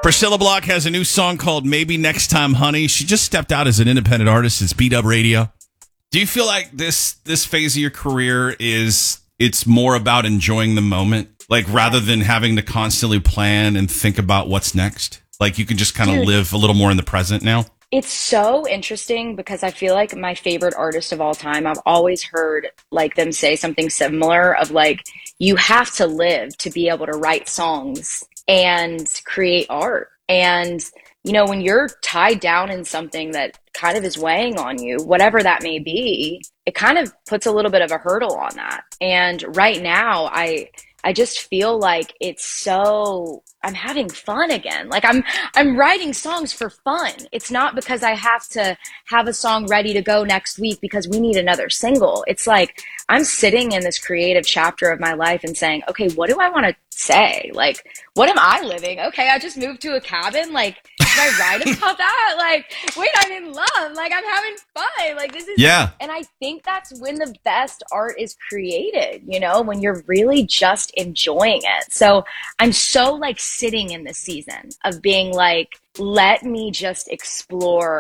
Priscilla Block has a new song called Maybe Next Time Honey. She just stepped out as an independent artist. It's Beat Up Radio. Do you feel like this phase of your career it's more about enjoying the moment? Like rather than having to constantly plan and think about what's next? Like you can just kind of live a little more in the present now? It's so interesting because I feel like my favorite artist of all time, I've always heard like them say something similar of like, you have to live to be able to write songs and create art. And, you know, when you're tied down in something that kind of is weighing on you, whatever that may be, it kind of puts a little bit of a hurdle on that. And right now, I just feel like I'm having fun again. Like I'm writing songs for fun. It's not because I have to have a song ready to go next week because we need another single. It's like I'm sitting in this creative chapter of my life and saying, okay, what do I want to say? Like, what am I living? Okay, I just moved to a cabin. Like, should I write about that? Like, wait, I'm in love. Like, I'm having fun. Like, this is, Yeah. And I think that's when the best art is created, you know, when you're really just enjoying it. So I'm so like sitting in this season of being like, let me just explore